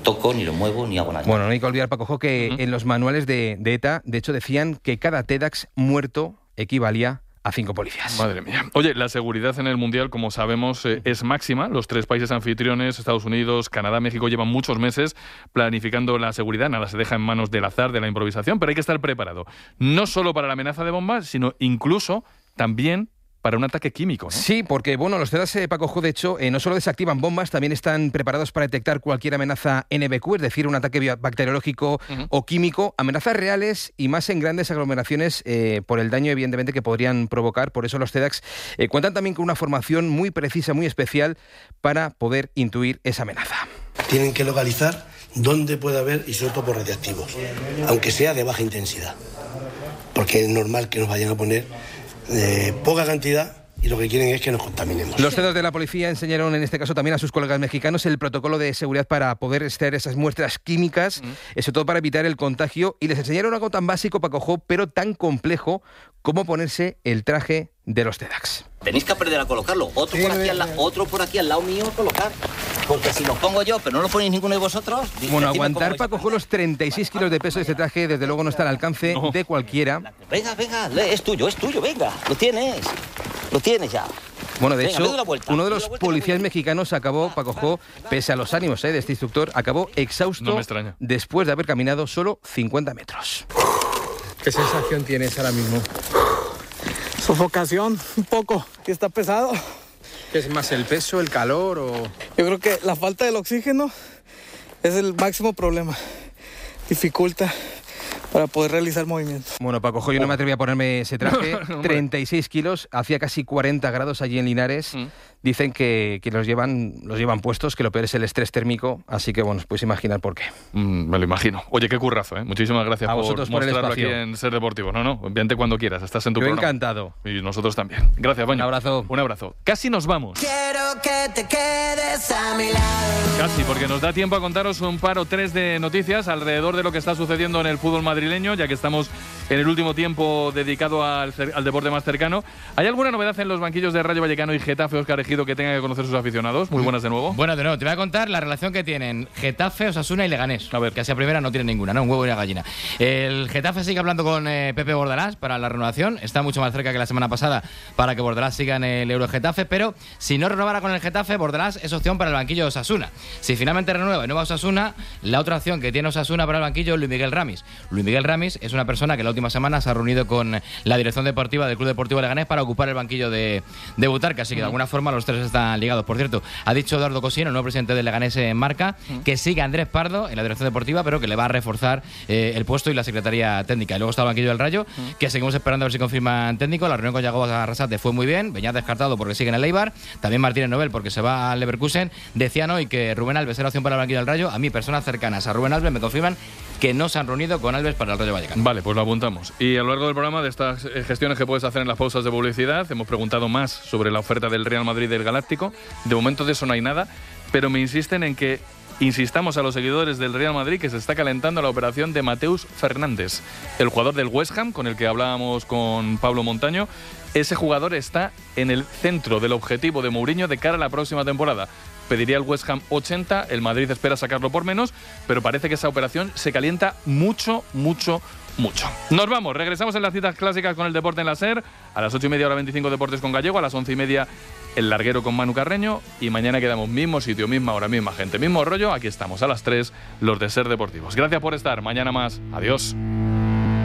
toco, ni lo muevo, ni hago nada. Bueno, no hay que olvidar, Paco, que en los manuales de ETA, de hecho, decían que cada TEDx muerto equivalía a 5 policías. Madre mía. Oye, la seguridad en el Mundial, como sabemos, es máxima. Los 3 países anfitriones, Estados Unidos, Canadá, México, llevan muchos meses planificando la seguridad. Nada se deja en manos del azar, de la improvisación, pero hay que estar preparado. No solo para la amenaza de bombas, sino incluso también para un ataque químico, ¿no? Sí, porque los TEDx, Paco, de hecho, no solo desactivan bombas, también están preparados para detectar cualquier amenaza NBQ, es decir, un ataque bacteriológico o químico, amenazas reales y más en grandes aglomeraciones por el daño, evidentemente, que podrían provocar. Por eso los TEDx cuentan también con una formación muy precisa, muy especial, para poder intuir esa amenaza. Tienen que localizar dónde puede haber isótopos radiactivos, aunque sea de baja intensidad, porque es normal que nos vayan a poner poca cantidad y lo que quieren es que nos contaminemos. Los CEDOS de la policía enseñaron en este caso también a sus colegas mexicanos el protocolo de seguridad para poder extraer esas muestras químicas, sobre todo para evitar el contagio, y les enseñaron algo tan básico, Paco, pero tan complejo como ponerse el traje de los TEDx. Tenéis que aprender a colocarlo. Otro por aquí al lado mío a colocar. Porque si lo pongo yo, pero no lo ponéis ninguno de vosotros... Bueno, aguantar, Paco, los 36 kilos de peso de este traje, desde luego no está al alcance de cualquiera. Venga, es tuyo, venga, lo tienes ya. Bueno, de hecho, uno de los policías mexicanos acabó, Paco, pese a los ánimos de este instructor, acabó exhausto después de haber caminado solo 50 metros. ¿Qué sensación tienes ahora mismo? Sofocación, un poco, que está pesado. ¿Qué es más, el peso, el calor o...? Yo creo que la falta del oxígeno es el máximo problema. Dificulta para poder realizar movimientos. Bueno, Paco, yo no me atreví a ponerme ese traje. 36 kilos, hacía casi 40 grados allí en Linares. Dicen que los llevan puestos, que lo peor es el estrés térmico, así que, bueno, pues imaginar por qué. Me lo imagino. Oye, qué currazo, ¿eh? Muchísimas gracias a vosotros por mostrarlo el espacio aquí en Ser Deportivo. No, vente cuando quieras, estás en tu programa. Encantado. Y nosotros también. Gracias, Baño. Un abrazo. Casi nos vamos. Quiero que te quedes a mi lado. Casi, porque nos da tiempo a contaros un par o tres de noticias alrededor de lo que está sucediendo en el fútbol madrileño, ya que estamos en el último tiempo dedicado al deporte más cercano. ¿Hay alguna novedad en los banquillos de Rayo Vallecano y Getafe, Óscar Ejido, que tenga que conocer sus aficionados? Muy buenas de nuevo. Buenas de nuevo. Te voy a contar la relación que tienen Getafe, Osasuna y Leganés. A ver, que hacia primera no tiene ninguna, ¿no? Un huevo y una gallina. El Getafe sigue hablando con Pepe Bordalás para la renovación. Está mucho más cerca que la semana pasada para que Bordalás siga en el Euro Getafe, pero si no renovara con el Getafe, Bordalás es opción para el banquillo de Osasuna. Si finalmente renueva y no va a Osasuna, la otra opción que tiene Osasuna para el banquillo es Luis Miguel Ramis. Luis Miguel Ramis es una persona que la última semana se ha reunido con la dirección deportiva del Club Deportivo Leganés para ocupar el banquillo de Butarque, así que de alguna forma los tres están ligados. Por cierto, ha dicho Eduardo Cosino, el nuevo presidente del Leganés en Marca, que sigue a Andrés Pardo en la dirección deportiva, pero que le va a reforzar el puesto y la secretaría técnica. Y luego está el banquillo del Rayo, que seguimos esperando a ver si confirman técnico. La reunión con Yago Arrasate fue muy bien, Beñat descartado porque sigue en el Eibar, también Martínez Nobel porque se va al Leverkusen. Decían hoy que Rubén Alves era opción para el banquillo del Rayo. A mí, personas cercanas a Rubén Alves me confirman que no se han reunido con Alves para el Rayo Vallecano. Vale, pues lo apuntamos. Y a lo largo del programa, de estas gestiones que puedes hacer en las pausas de publicidad, hemos preguntado más sobre la oferta del Real Madrid del Galáctico. De momento de eso no hay nada, pero me insisten en que insistamos a los seguidores del Real Madrid que se está calentando la operación de Mateus Fernández, el jugador del West Ham, con el que hablábamos con Pablo Montaño. Ese jugador está en el centro del objetivo de Mourinho de cara a la próxima temporada. Pediría el West Ham 80, el Madrid espera sacarlo por menos, pero parece que esa operación se calienta mucho. Nos vamos, regresamos en las citas clásicas con el deporte en la SER, a las 8:30 hora 25 Deportes con Gallego, a las 11:30 el larguero con Manu Carreño, y mañana quedamos mismo sitio, misma hora, misma gente, mismo rollo. Aquí estamos a las 3 los de SER Deportivos. Gracias por estar, mañana más, adiós.